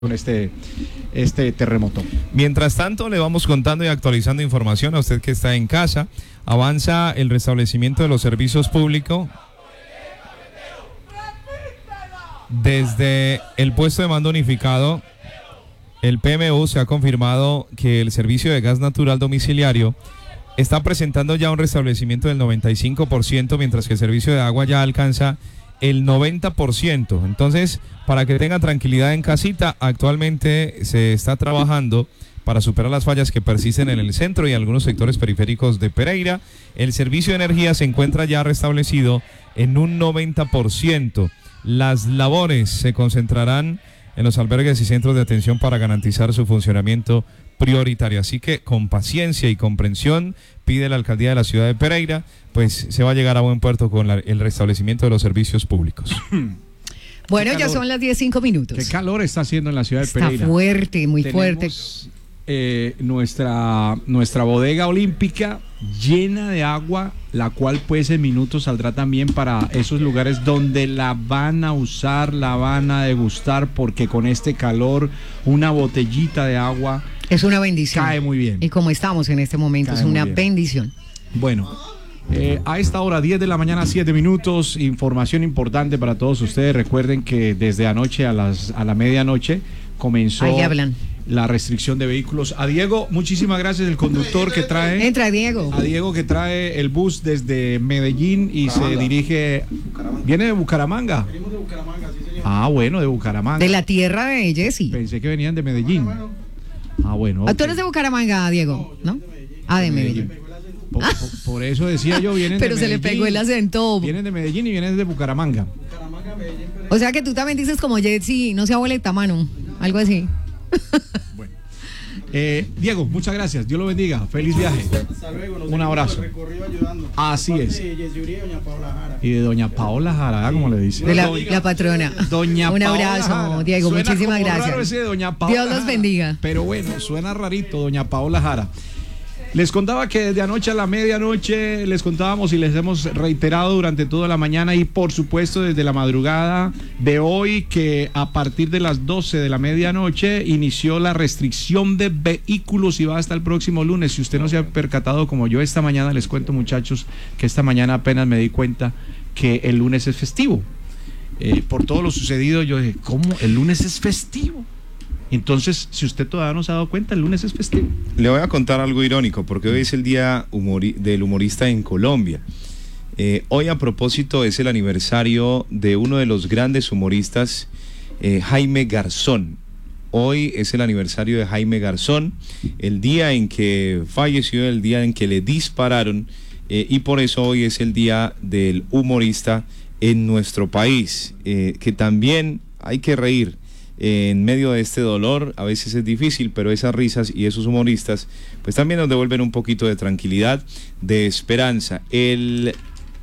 con este terremoto. Mientras tanto, le vamos contando y actualizando información a usted que está en casa. Avanza el restablecimiento de los servicios públicos. Desde el puesto de mando unificado, el PMU se ha confirmado que el servicio de gas natural domiciliario está presentando ya un restablecimiento del 95%, mientras que el servicio de agua ya alcanza el 90%. Entonces, para que tengan tranquilidad en casita, actualmente se está trabajando para superar las fallas que persisten en el centro y algunos sectores periféricos de Pereira. El servicio de energía se encuentra ya restablecido en un 90%. Las labores se concentrarán en los albergues y centros de atención para garantizar su funcionamiento prioritario. Así que con paciencia y comprensión pide la alcaldía de la ciudad de Pereira, pues se va a llegar a buen puerto con el restablecimiento de los servicios públicos. Bueno, ya son las 10:05. Qué calor está haciendo en la ciudad de Pereira. Está fuerte, muy fuerte. Nuestra bodega olímpica llena de agua, la cual pues en minutos saldrá también para esos lugares donde la van a usar, la van a degustar, porque con este calor una botellita de agua es una bendición. Cae muy bien. Y como estamos en este momento, es una bendición. Bueno, a esta hora, 10 de la mañana, 7 minutos, información importante para todos ustedes. Recuerden que desde anoche a la medianoche comenzó la restricción de vehículos. A Diego, muchísimas gracias, el conductor que trae. Entra Diego. A Diego, que trae el bus desde Medellín y se dirige. ¿Viene de Bucaramanga? Venimos de Bucaramanga, sí, señor. Ah, bueno, de Bucaramanga. De la tierra de Jessy. Pensé que venían de Medellín. Ah, bueno. Okay. ¿Tú eres de Bucaramanga, Diego? ¿No? De Medellín. Por eso decía yo, vienen pero de se Medellín. le pegó el acento. Vienen de Medellín y vienen de Bucaramanga. O sea que tú también dices como Jessy, no se abuelita, mano. Algo así. Bueno. Diego, muchas gracias. Dios lo bendiga. Feliz viaje. Un abrazo. Así es. Y de doña Paola Jara, como le dice. De la patrona. Doña Un Paola abrazo, Jara. Diego. Suena muchísimas como gracias. Raro ese de doña Paola Dios los bendiga. Pero bueno, suena rarito, doña Paola Jara. Les contaba que desde anoche a la medianoche les contábamos y les hemos reiterado durante toda la mañana y por supuesto desde la madrugada de hoy que a partir de las 12 de la medianoche inició la restricción de vehículos y va hasta el próximo lunes. Si usted no se ha percatado como yo esta mañana, les cuento, muchachos, que esta mañana apenas me di cuenta que el lunes es festivo. Por todo lo sucedido yo dije, ¿cómo? ¿El lunes es festivo? Entonces, si usted todavía no se ha dado cuenta, el lunes es festivo. Le voy a contar algo irónico, porque hoy es el día del humorista en Colombia. Hoy, a propósito, es el aniversario de uno de los grandes humoristas, Jaime Garzón. Hoy es el aniversario de Jaime Garzón, el día en que falleció, el día en que le dispararon, y por eso hoy es el día del humorista en nuestro país, que también hay que reír. En medio de este dolor, a veces es difícil, pero esas risas y esos humoristas, pues también nos devuelven un poquito de tranquilidad, de esperanza. El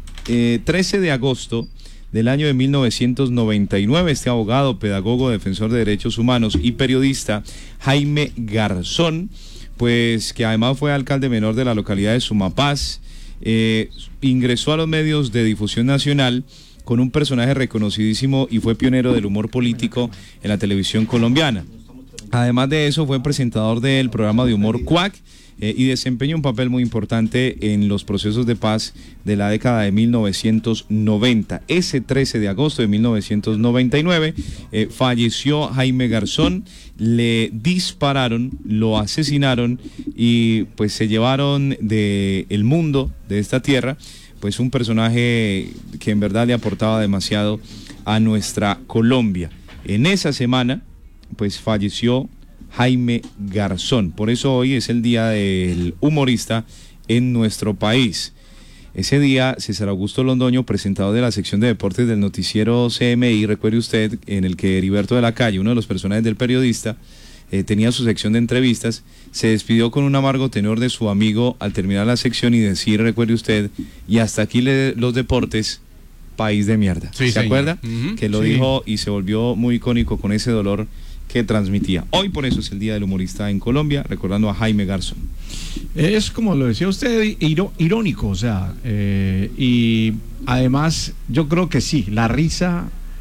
13 de agosto del año de 1999, este abogado, pedagogo, defensor de derechos humanos y periodista, Jaime Garzón, pues que además fue alcalde menor de la localidad de Sumapaz, ingresó a los medios de difusión nacional con un personaje reconocidísimo y fue pionero del humor político en la televisión colombiana. Además de eso, fue presentador del programa de humor Cuac y desempeñó un papel muy importante en los procesos de paz de la década de 1990. Ese 13 de agosto de 1999 falleció Jaime Garzón, le dispararon, lo asesinaron y pues se llevaron del mundo, de esta tierra, pues un personaje que en verdad le aportaba demasiado a nuestra Colombia. En esa semana, pues falleció Jaime Garzón. Por eso hoy es el día del humorista en nuestro país. Ese día, César Augusto Londoño, presentador de la sección de deportes del noticiero CMI, recuerde usted, en el que Heriberto de la Calle, uno de los personajes del periodista, tenía su sección de entrevistas, se despidió con un amargo tenor de su amigo al terminar la sección y decir, recuerde usted, y hasta aquí los deportes, país de mierda. Sí, ¿Se acuerda? Que lo dijo y se volvió muy icónico con ese dolor que transmitía. Hoy por eso es el Día del Humorista en Colombia, recordando a Jaime Garzón. Es como lo decía usted, irónico, o sea, y además yo creo que sí, la risa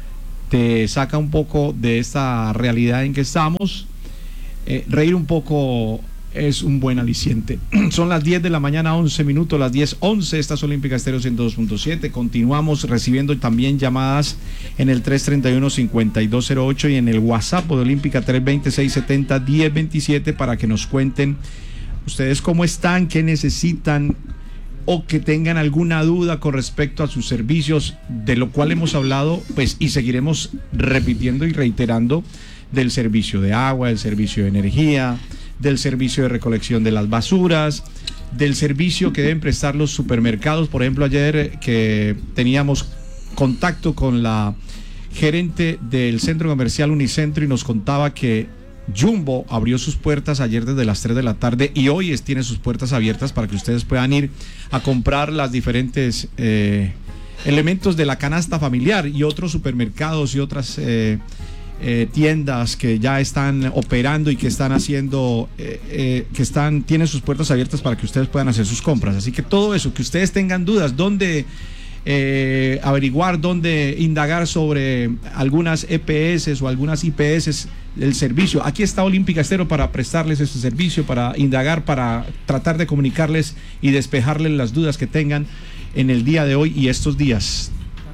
te saca un poco de esta realidad en que estamos. Reír un poco es un buen aliciente. Son las 10 de la mañana, 11 minutos, las 10:11. Esta es Olímpica Estéreo 102.7. Continuamos recibiendo también llamadas en el 331-5208 y en el WhatsApp de Olímpica 320-670-1027 para que nos cuenten ustedes cómo están, qué necesitan o que tengan alguna duda con respecto a sus servicios, de lo cual hemos hablado, pues, y seguiremos repitiendo y reiterando, del servicio de agua, del servicio de energía, del servicio de recolección de las basuras, del servicio que deben prestar los supermercados. Por ejemplo, ayer que teníamos contacto con la gerente del centro comercial Unicentro y nos contaba que Jumbo abrió sus puertas ayer desde las 3 de la tarde y hoy tiene sus puertas abiertas para que ustedes puedan ir a comprar las diferentes elementos de la canasta familiar, y otros supermercados y otras tiendas que ya están operando y que están haciendo, tienen sus puertas abiertas para que ustedes puedan hacer sus compras. Así que todo eso, que ustedes tengan dudas, dónde averiguar, dónde indagar sobre algunas EPS o algunas IPS, el servicio. Aquí está Olímpica Estéreo para prestarles ese servicio, para indagar, para tratar de comunicarles y despejarles las dudas que tengan en el día de hoy y estos días.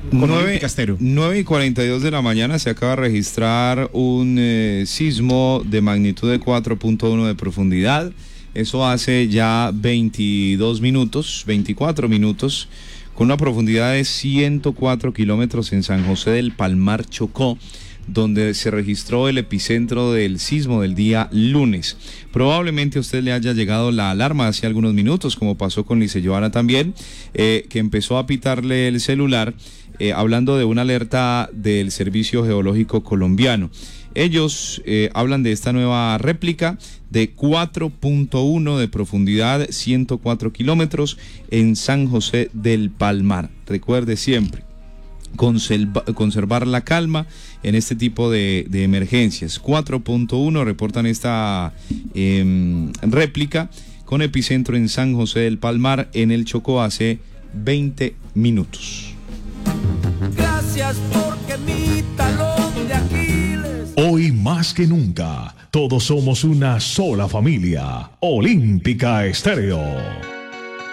9:42 de la mañana se acaba de registrar un sismo de magnitud de 4.1 de profundidad. Eso hace ya 24 minutos, con una profundidad de 104 kilómetros en San José del Palmar, Chocó, donde se registró el epicentro del sismo del día lunes. Probablemente a usted le haya llegado la alarma hace algunos minutos, como pasó con Lice Joana también, que empezó a pitarle el celular, hablando de una alerta del Servicio Geológico Colombiano. Ellos hablan de esta nueva réplica de 4.1 de profundidad, 104 kilómetros en San José del Palmar. Recuerde siempre conservar la calma en este tipo de emergencias. 4.1 reportan esta réplica con epicentro en San José del Palmar, en el Chocó, hace 20 minutos. Gracias porque mi talón de Aquiles. Hoy más que nunca, todos somos una sola familia. Olímpica Estéreo.